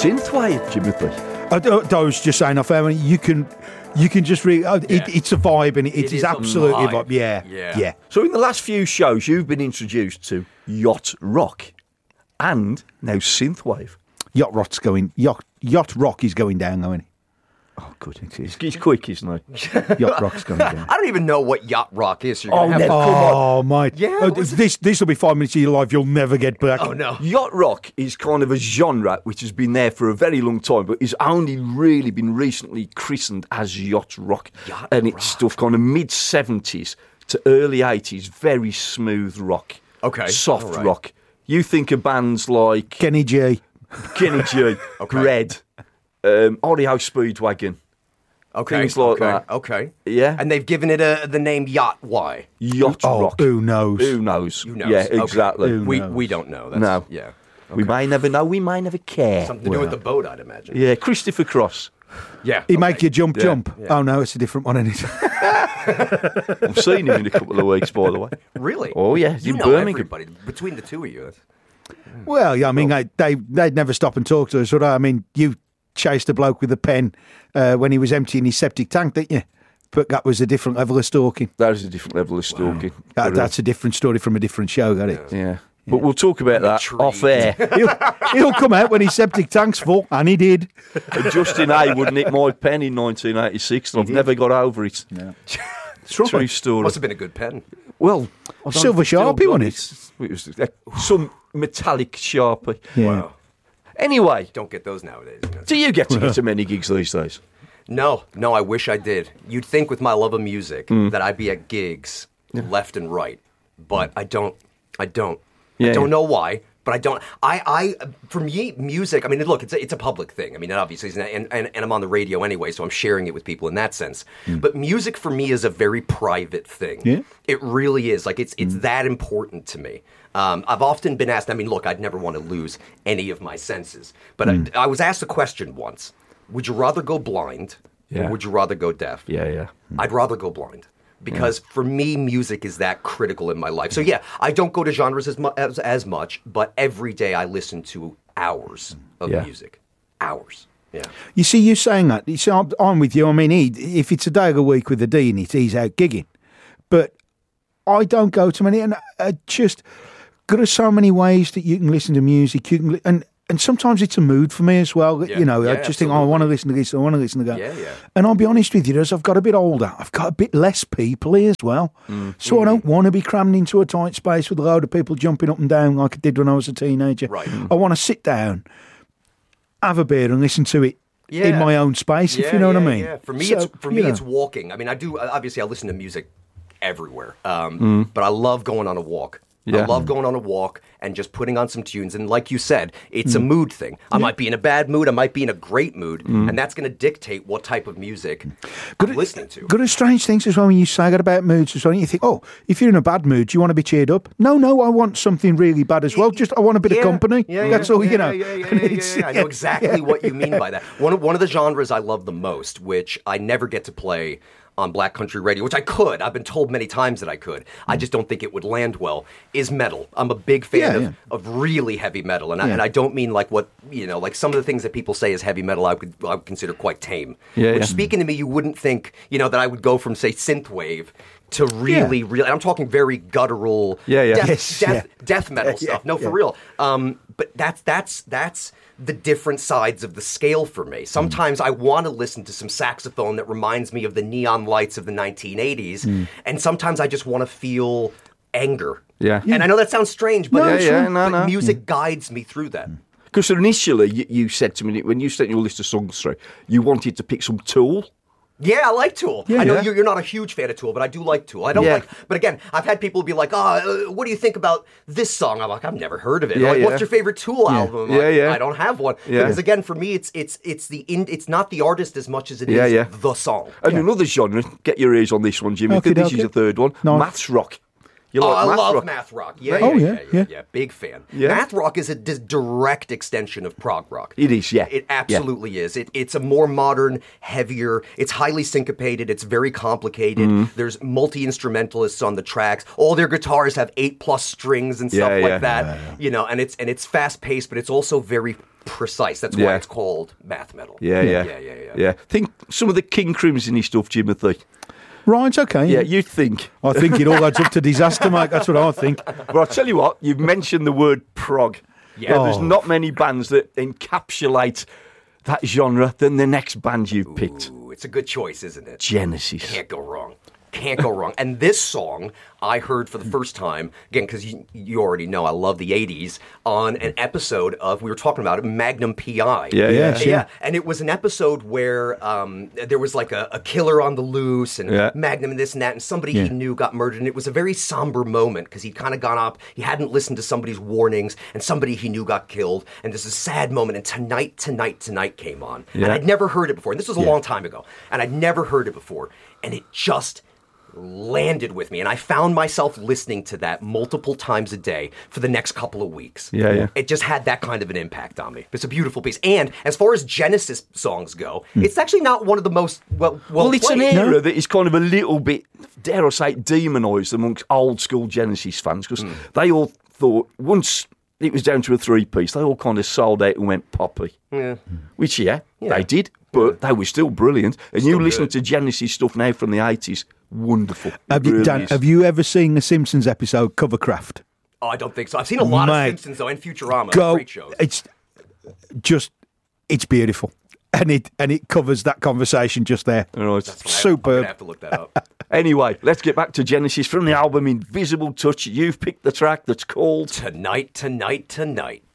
synthwave, Timothy? I was just saying off air, you can just it's a vibe, and it is absolutely a vibe. Yeah. So in the last few shows, you've been introduced to yacht rock and now synthwave. Yacht rock is going down, going. Oh, good. He's quick, isn't he? Yacht rock's going down. I don't even know what yacht rock is. So mate. Yeah, this will be 5 minutes of your life you'll never get back. Oh, no. Yacht rock is kind of a genre which has been there for a very long time, but it's only really been recently christened as yacht rock. It's stuff kind of mid-70s to early 80s, very smooth rock. Okay. Soft rock. You think of bands like... Kenny G. Okay. Red. REO Speedwagon. Okay. Things like that. Okay. Yeah. And they've given it the name Yacht. Why? Yacht rock. Who knows? Who knows? Who knows? Yeah, Okay. exactly. We don't know. No. Yeah. We may never know. We may never care. Something to do with the boat, I'd imagine. Yeah, Christopher Cross. Yeah. He make you jump. Yeah. Oh, no, it's a different one, isn't it? I've seen him in a couple of weeks, by the way. Really? Oh, yeah. He's You in know Birmingham. everybody. Between the two of you. Well, yeah, I mean, they'd never stop and talk to us, would they? I mean, you chased a bloke with a pen when he was emptying his septic tank, didn't you? But that was a different level of stalking. That is a different level of stalking. That's a different story from a different show, got it? Yeah. But we'll talk about that off air. He'll come out when his septic tank's full, and he did. And Justin Hayward nicked my pen in 1986, and I've never got over it. Yeah. True story. Must have been a good pen. Well, Silver Sharpie, wasn't it? It was some metallic Sharpie. Yeah. Wow. Anyway, Don't get those nowadays. do you get to go to many gigs these days? No, I wish I did. You'd think with my love of music that I'd be at gigs left and right, but I don't. I don't know why, but I don't. For me, music. I mean, look, it's a public thing. I mean, it obviously is, and I'm on the radio anyway, so I'm sharing it with people in that sense. But music for me is a very private thing. Yeah. It really is. Like it's that important to me. I've often been asked. I mean, look, I'd never want to lose any of my senses, but I was asked a question once: would you rather go blind, or would you rather go deaf? Yeah. I'd rather go blind. Because for me, music is that critical in my life. So yeah, I don't go to genres as much, but every day I listen to hours of music. Hours. Yeah. You see, you saying that. You see, I'm with you. I mean, if it's a day of the week with a D in it, he's out gigging. But I don't go to many, and just there are so many ways that you can listen to music. You can, and sometimes it's a mood for me as well. Yeah. You know, I just think, I want to listen to this, I want to listen to that. Yeah. And I'll be honest with you, as I've got a bit older, I've got a bit less people as well. So I don't want to be crammed into a tight space with a load of people jumping up and down like I did when I was a teenager. Right. I want to sit down, have a beer and listen to it in my own space, if you know what I mean. Yeah. For me, it's walking. I mean, I do. Obviously, I listen to music everywhere, but I love going on a walk. Yeah. I love going on a walk and just putting on some tunes. And like you said, it's a mood thing. I might be in a bad mood. I might be in a great mood. And that's going to dictate what type of music I'm listening to. Good at strange things as well when you say that about moods as well. You think, oh, if you're in a bad mood, do you want to be cheered up? No, I want something really bad as well. Just I want a bit of company. That's all, you know. I know exactly what you mean by that. One of the genres I love the most, which I never get to play on Black Country Radio, which I could. I've been told many times that I could. I just don't think it would land well, is metal. I'm a big fan of really heavy metal. And I don't mean like what, like some of the things that people say is heavy metal I would consider quite tame. Which speaking to me, you wouldn't think, that I would go from, say, synthwave to really, and I'm talking very guttural, death metal stuff. No, for real. But that's the different sides of the scale for me. Sometimes I want to listen to some saxophone that reminds me of the neon lights of the 1980s, and sometimes I just want to feel anger. Yeah. And I know that sounds strange, but, but music guides me through that. Because initially, you said to me, when you sent your list of songs through, you wanted to pick some Tool. Yeah, I like Tool. I know you're not a huge fan of Tool, but I do like Tool. I don't like, but again, I've had people be like, what do you think about this song? I'm like, I've never heard of it. What's your favorite Tool album? I don't have one. Because again, for me, it's not the artist as much as it is the song. And another genre, get your ears on this one, Jimmy. Okay, This is the third one, No. maths rock. You like I math love rock? math rock. Yeah, Oh, yeah. Big fan. Yeah. Math rock is a direct extension of prog rock. It is, yeah. It absolutely is. It's a more modern, heavier. It's highly syncopated. It's very complicated. Mm. There's multi-instrumentalists on the tracks. All their guitars have 8+ strings and stuff like that. You know, and it's fast-paced, but it's also very precise. That's why it's called math metal. Yeah. Think some of the King Crimson stuff, Timothy. Right, okay. Yeah, you think. I think it all adds up to disaster, mate. That's what I think. But I'll tell you what, you've mentioned the word prog. Yeah. There's not many bands that encapsulate that genre than the next band you picked. Ooh, it's a good choice, isn't it? Genesis. Can't go wrong. Can't go wrong. And this song I heard for the first time, again, because you already know I love the 80s, on an episode of, we were talking about it, Magnum P.I. Yeah. And it was an episode where there was like a killer on the loose and Magnum and this and that, and somebody he knew got murdered. And it was a very somber moment because he'd kind of gone up, he hadn't listened to somebody's warnings, and somebody he knew got killed. And this is a sad moment. And Tonight came on. And I'd never heard it before. And this was a long time ago. And I'd never heard it before. And it just landed with me, and I found myself listening to that multiple times a day for the next couple of weeks. Yeah. It just had that kind of an impact on me. It's a beautiful piece. And as far as Genesis songs go, it's actually not one of the most well it's an played. era that is kind of a little bit, dare I say, demonised amongst old school Genesis fans, because they all thought once it was down to a 3-piece, they all kind of sold out and went poppy. Yeah. Which, they did, but they were still brilliant. And you listen good. to Genesis stuff now from the 80s, wonderful. Have you ever seen the Simpsons episode Covercraft? Oh, I don't think so. I've seen a lot of Simpsons, though, and Futurama. Great shows. It's beautiful. And it covers that conversation just there. Right. Superb. I'm going to have to look that up. Anyway, let's get back to Genesis from the album Invisible Touch. You've picked the track that's called Tonight.